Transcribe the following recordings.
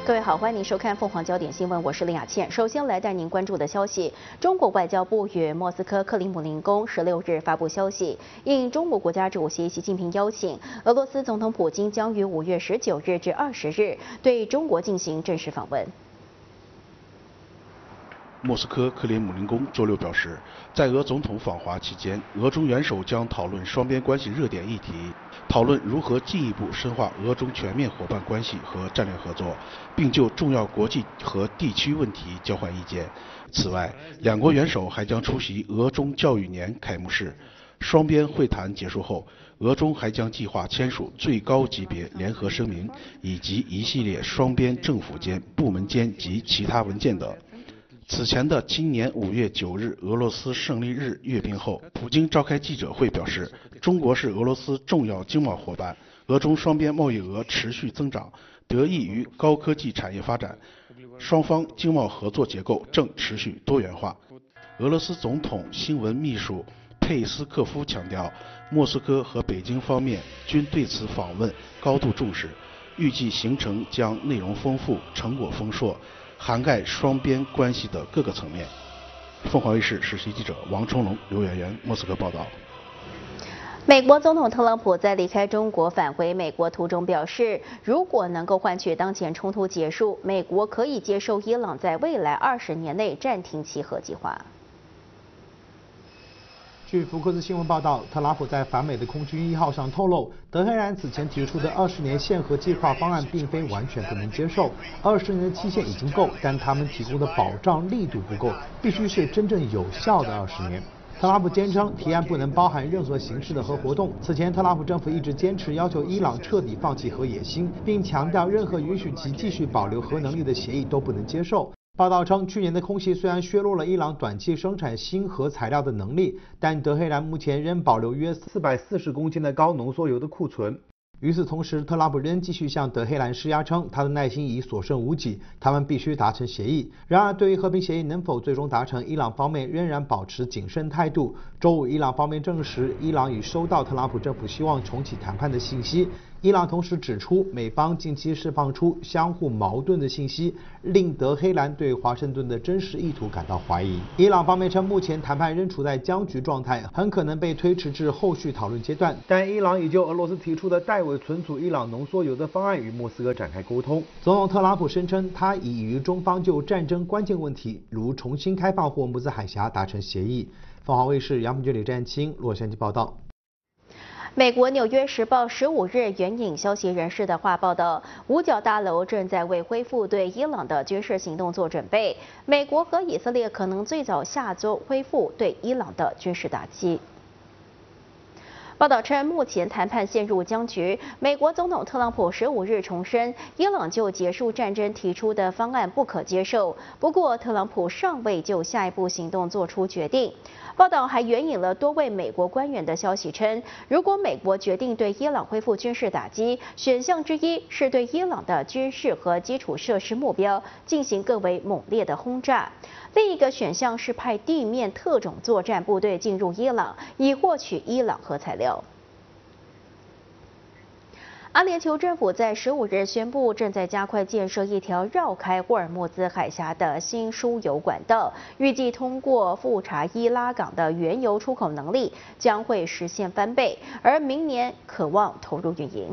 各位好，欢迎您收看凤凰焦点新闻，我是林雅倩。首先来带您关注的消息，中国外交部与莫斯科克里姆林宫16日发布消息，应中国国家主席习近平邀请，俄罗斯总统普京将于5月19日至20日对中国进行正式访问。 莫斯科克里姆林宫周六表示，在俄总统访华期间，俄中元首将讨论双边关系热点议题，讨论如何进一步深化俄中全面伙伴关系和战略合作，并就重要国际和地区问题交换意见。此外，两国元首还将出席俄中教育年开幕式。双边会谈结束后，俄中还将计划签署最高级别联合声明，以及一系列双边政府间、部门间及其他文件等。此前的今年5月9日俄罗斯胜利日阅兵后，普京召开记者会表示，中国是俄罗斯重要经贸伙伴，俄中双边贸易额持续增长，得益于高科技产业发展，双方经贸合作结构正持续多元化。俄罗斯总统新闻秘书佩斯科夫强调，莫斯科和北京方面均对此访问高度重视，预计行程将内容丰富、成果丰硕，涵盖双边关系的各个层面。凤凰卫视实习记者王冲龙、刘媛媛莫斯科报道。 美国总统特朗普在离开中国返回美国途中表示，如果能够换取当前冲突结束，美国可以接受伊朗在未来20年内暂停其核计划。 据福克斯新闻报道，特朗普在反美的空军1号上透露，德黑兰此前提出的20年限核计划方案并非完全不能接受，20年的期限已经够，但他们提供的保障力度不够，必须是真正有效的20年。特朗普坚称，提案不能包含任何形式的核活动。此前，特朗普政府一直坚持要求伊朗彻底放弃核野心，并强调任何允许其继续保留核能力的协议都不能接受。报道称，去年的空袭虽然削弱了伊朗短期生产新核材料的能力，但德黑兰目前仍保留约440公斤的高浓缩铀的库存。与此同时，特朗普仍继续向德黑兰施压，称他的耐心已所剩无几，他们必须达成协议。然而，对于和平协议能否最终达成，伊朗方面仍然保持谨慎态度。周五，伊朗方面证实，伊朗已收到特朗普政府希望重启谈判的信息。伊朗同时指出，美方近期释放出相互矛盾的信息，令德黑兰对华盛顿的真实意图感到怀疑。伊朗方面称，目前谈判仍处在僵局状态，很可能被推迟至后续讨论阶段。但伊朗已就俄罗斯提出的代为存储伊朗浓缩铀的方案与莫斯科展开沟通。总统特朗普声称，他已与中方就战争关键问题，如重新开放霍姆兹海峡达成协议。凤凰卫视杨平军、李占清洛杉矶报道。 美国《纽约时报》15日援引消息人士的话报道，五角大楼正在为恢复对伊朗的军事行动做准备。美国和以色列可能最早下周恢复对伊朗的军事打击。报道称，目前谈判陷入僵局。美国总统特朗普15日重申，伊朗就结束战争提出的方案不可接受。不过，特朗普尚未就下一步行动做出决定。报道还援引了多位美国官员的消息称，如果美国决定对伊朗恢复军事打击，选项之一是对伊朗的军事和基础设施目标进行更为猛烈的轰炸。另一个选项是派地面特种作战部队进入伊朗，以获取伊朗核材料。阿联酋政府在15日宣布，正在加快建设一条绕开霍尔木兹海峡的新输油管道，预计通过富查伊拉港的原油出口能力将会实现翻倍，而明年可望投入运营。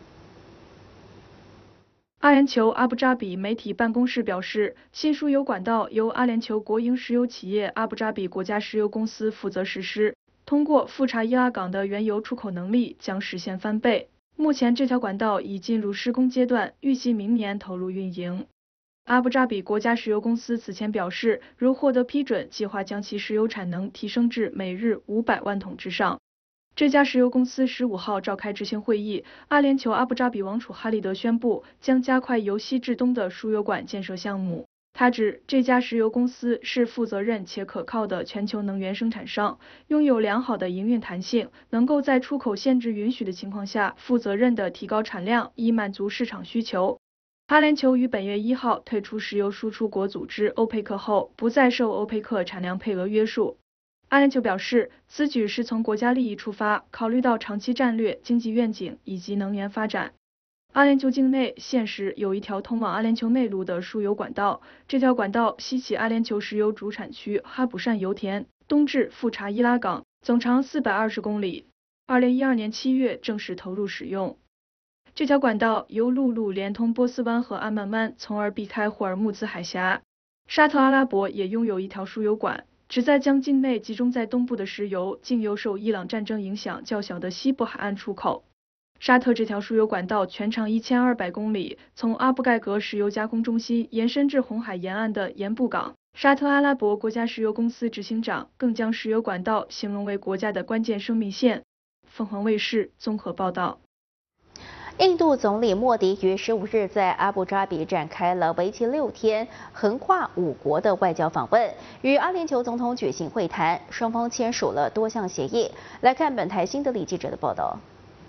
阿联酋阿布扎比媒体办公室表示，新输油管道由阿联酋国营石油企业阿布扎比国家石油公司负责实施，通过富查伊拉港的原油出口能力将实现翻倍。目前这条管道已进入施工阶段，预计明年投入运营。阿布扎比国家石油公司此前表示，如获得批准，计划将其石油产能提升至每日500万桶之上。这家石油公司15号召开执行会议，阿联酋阿布扎比王储哈利德宣布将加快由西至东的输油管建设项目。他指这家石油公司是负责任且可靠的全球能源生产商，拥有良好的营运弹性，能够在出口限制允许的情况下，负责任地提高产量，以满足市场需求。阿联酋于本月1号退出石油输出国组织欧佩克后，不再受欧佩克产量配额约束。阿联酋表示，此举是从国家利益出发，考虑到长期战略、经济愿景以及能源发展。 阿联酋境内现时有一条通往阿联酋内陆的输油管道，这条管道西起阿联酋石油主产区哈卜善油田，东至富查伊拉港，总长420公里。2012年7月正式投入使用。这条管道由陆路连通波斯湾和安曼湾，从而避开霍尔木兹海峡。沙特阿拉伯也拥有一条输油管，旨在将境内集中在东部的石油经由受伊朗战争影响较小的西部海岸出口。沙特这条输油管道全长1200公里，从阿布盖格石油加工中心延伸至红海沿岸的盐布港。沙特阿拉伯国家石油公司执行长更将石油管道形容为国家的关键生命线。凤凰卫视综合报道。 印度总理莫迪于15日在阿布扎比展开了为期6天、横跨5国的外交访问，与阿联酋总统举行会谈，双方签署了多项协议。来看本台新德里记者的报道。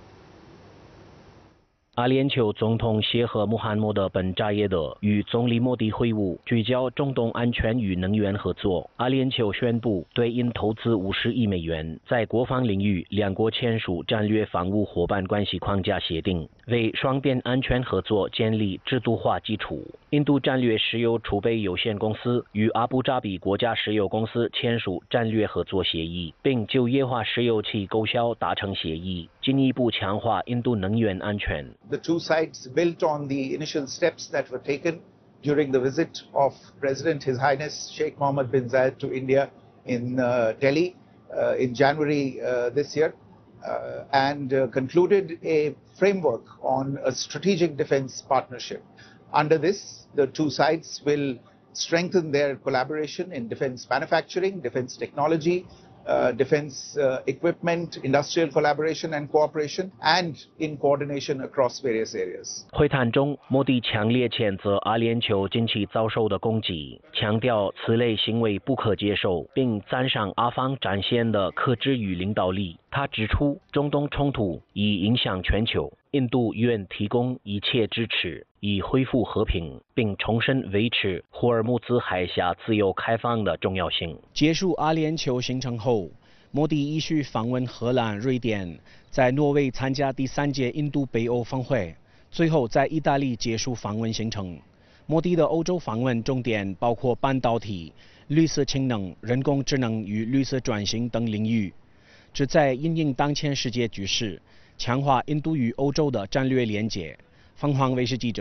阿联酋总统谢赫穆罕默德本扎耶德与总理莫迪会晤，聚焦中东安全与能源合作。阿联酋宣布对印投资50亿美元，在国防领域，两国签署战略防务伙伴关系框架协定，为双边安全合作建立制度化基础。印度战略石油储备有限公司与阿布扎比国家石油公司签署战略合作协议，并就液化石油气购销达成协议，进一步强化印度能源安全。 The two sides built on the initial steps that were taken during the visit of President His Highness Sheikh Mohammed bin Zayed to India in Delhi in January this year and concluded a framework on a strategic defense partnership. Under this, the two sides will strengthen their collaboration in defense manufacturing, defense technology, defense equipment, industrial collaboration and cooperation, and in coordination across various areas. 会谈中，莫迪强烈谴责阿联酋近期遭受的攻击，强调此类行为不可接受，并赞赏阿方展现的克制与领导力。他指出，中东冲突已影响全球，印度愿提供一切支持，以恢复和平，并重申维持霍尔木兹海峡自由开放的重要性。 结束阿联酋行程后，莫迪依序访问荷兰、瑞典，在挪威参加第3届印度北欧峰会，最后在意大利结束访问行程。莫迪的欧洲访问重点包括半导体、绿色氢能、人工智能与绿色转型等领域，旨在因应当前世界局势，强化印度与欧洲的战略连结。凤凰卫视记者